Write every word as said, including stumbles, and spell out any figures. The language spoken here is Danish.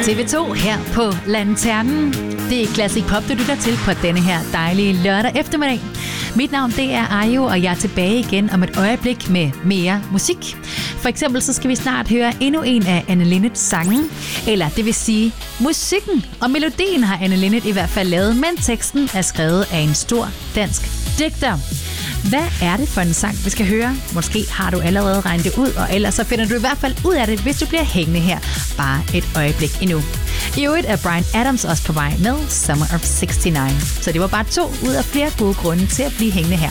T V to her på Lanternen. Det er Classic Pop, du lytter til på denne her dejlige lørdag eftermiddag. Mit navn det er Ayo, og jeg er tilbage igen om et øjeblik med mere musik. For eksempel så skal vi snart høre endnu en af Anne Linnet sange, eller det vil sige musikken og melodien har Anne Linnet i hvert fald lavet, men teksten er skrevet af en stor dansk digter. Hvad er det for en sang, vi skal høre? Måske har du allerede regnet det ud, og ellers så finder du i hvert fald ud af det, hvis du bliver hængende her bare et øjeblik endnu. I øvrigt er Bryan Adams også på vej med Summer of seksogtres. Så det var bare to ud af flere gode grunde til at blive hængende her.